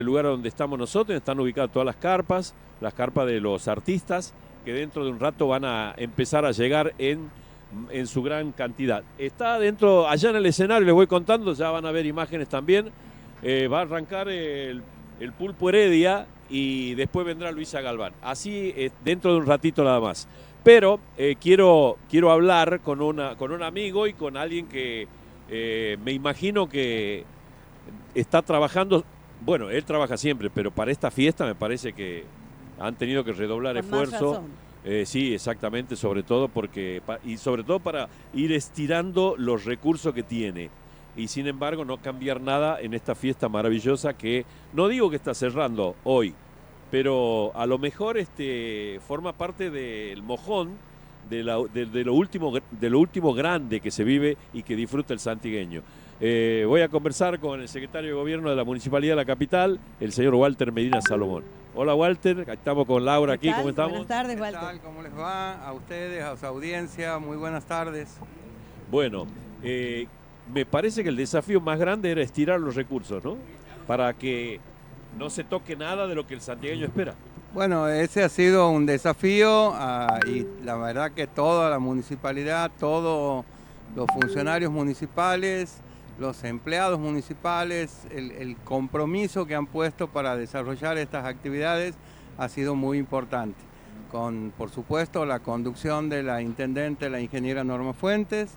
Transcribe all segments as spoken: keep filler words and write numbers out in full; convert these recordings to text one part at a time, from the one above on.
el lugar donde estamos nosotros están ubicadas todas las carpas, las carpas de los artistas, que dentro de un rato van a empezar a llegar en, en su gran cantidad. Está dentro, allá en el escenario, les voy contando, ya van a ver imágenes también, eh, va a arrancar el, el Pulpo Heredia y después vendrá Luisa Galván. Así eh, dentro de un ratito nada más. Pero eh, quiero, quiero hablar con, una, con un amigo y con alguien que eh, me imagino que está trabajando. Bueno, él trabaja siempre, pero para esta fiesta me parece que han tenido que redoblar Con esfuerzo. Eh, sí, exactamente, sobre todo porque y sobre todo para ir estirando los recursos que tiene. Y sin embargo no cambiar nada en esta fiesta maravillosa que no digo que está cerrando hoy, pero a lo mejor este forma parte del mojón de, la, de, de lo último de lo último grande que se vive y que disfruta el santigueño. Eh, voy a conversar con el secretario de Gobierno de la Municipalidad de la Capital, el señor Walter Medina Salomón. Hola Walter, estamos con Laura aquí, ¿cómo estamos? Buenas tardes, ¿Qué Walter. tal? ¿Cómo les va? A ustedes, a su audiencia, muy buenas tardes. Bueno, eh, me parece que el desafío más grande era estirar los recursos, ¿no? Para que no se toque nada de lo que el santiagueño espera. Bueno, ese ha sido un desafío uh, y la verdad que toda la municipalidad, todos los funcionarios municipales, los empleados municipales, el, el compromiso que han puesto para desarrollar estas actividades ha sido muy importante. Con, por supuesto, la conducción de la intendente, la ingeniera Norma Fuentes.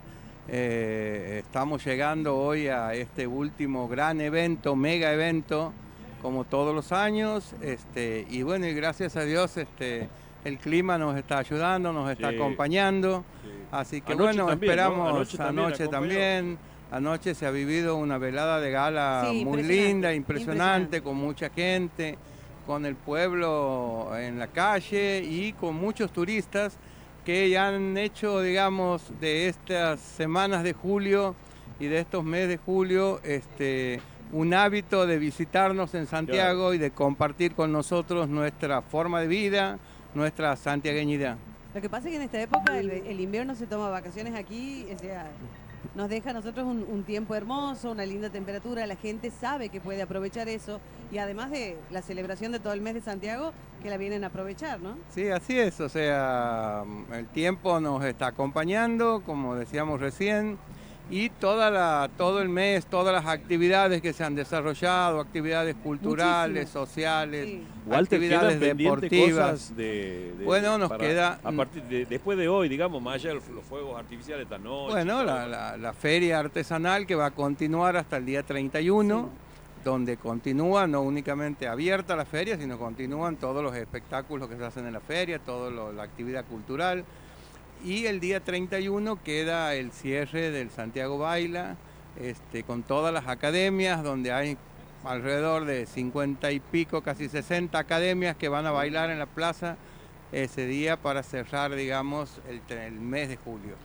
Eh, estamos llegando hoy a este último gran evento, mega evento, como todos los años. Este, y bueno, y gracias a Dios este, el clima nos está ayudando, nos está sí, acompañando. Sí. Así que anoche bueno, también, esperamos ¿no? anoche, anoche también. Anoche se ha vivido una velada de gala sí, muy linda, impresionante, impresionante, con mucha gente, con el pueblo en la calle y con muchos turistas que ya han hecho, digamos, de estas semanas de julio y de estos meses de julio, este, un hábito de visitarnos en Santiago claro. y de compartir con nosotros nuestra forma de vida, nuestra santiagueñidad. Lo que pasa es que en esta época el, el invierno se toma vacaciones aquí, o sea, nos deja a nosotros un, un tiempo hermoso, una linda temperatura, la gente sabe que puede aprovechar eso y además de la celebración de todo el mes de Santiago, que la vienen a aprovechar, ¿no? Sí, así es, o sea, el tiempo nos está acompañando, como decíamos recién, y toda la, todo el mes, todas las actividades que se han desarrollado, actividades culturales, Muchísimo. sociales, sí. Walter, actividades deportivas. De, de, bueno, nos para, queda... A partir de, después de hoy, digamos, más allá de los, los fuegos artificiales esta noche. Bueno, la, la, la feria artesanal que va a continuar hasta el día treinta y uno, sí. donde continúa no únicamente abierta la feria, sino continúan todos los espectáculos que se hacen en la feria, toda la actividad cultural. Y el día treinta y uno queda el cierre del Santiago Baila, este, con todas las academias, donde hay alrededor de cincuenta y pico, casi sesenta academias que van a bailar en la plaza ese día para cerrar, digamos, el, el mes de julio.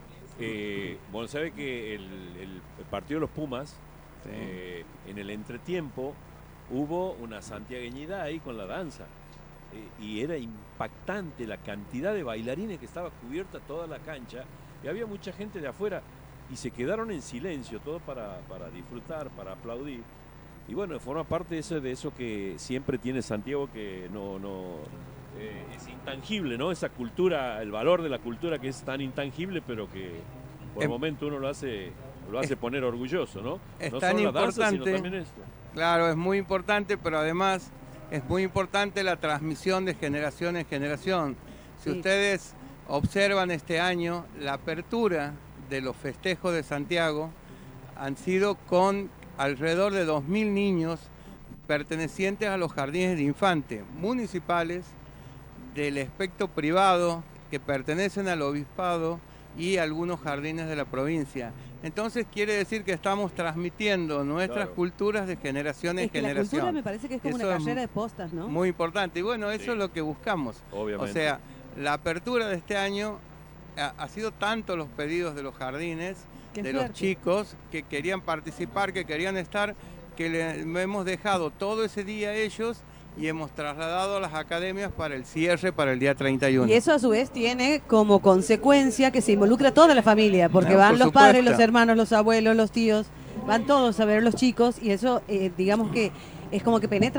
Eh, bueno, sabe que el, el, el partido de los Pumas, sí. eh, en el entretiempo, hubo una santiagueñidad ahí con la danza. Eh, y era impactante la cantidad de bailarines que estaba cubierta toda la cancha y había mucha gente de afuera y se quedaron en silencio, todo para, para disfrutar, para aplaudir. Y bueno, forma parte de eso, de eso que siempre tiene Santiago, que no, no eh, es intangible, ¿no? Esa cultura, el valor de la cultura que es tan intangible, pero que por el eh, momento uno lo hace, lo hace es, poner orgulloso, ¿no? Es no tan solo importante, la danza, sino también esto. Claro, es muy importante, pero además es muy importante la transmisión de generación en generación. Si sí. ustedes observan este año, la apertura de los festejos de Santiago han sido con alrededor de dos mil niños pertenecientes a los jardines de infantes municipales, del aspecto privado, que pertenecen al obispado y algunos jardines de la provincia. Entonces quiere decir que estamos transmitiendo nuestras claro. culturas de generación en es que generación. La cultura me parece que es como eso una carrera de postas, ¿no? Muy importante. Y bueno, eso sí. es lo que buscamos. Obviamente. O sea, la apertura de este año ha, ha sido tanto los pedidos de los jardines, Qué de suerte. los chicos que querían participar, que querían estar, que le hemos dejado todo ese día a ellos y hemos trasladado a las academias para el cierre para el día treinta y uno. Y eso a su vez tiene como consecuencia que se involucra toda la familia, porque no, van los padres, los hermanos, los abuelos, los tíos, van todos a ver a los chicos y eso eh, digamos que es como que penetra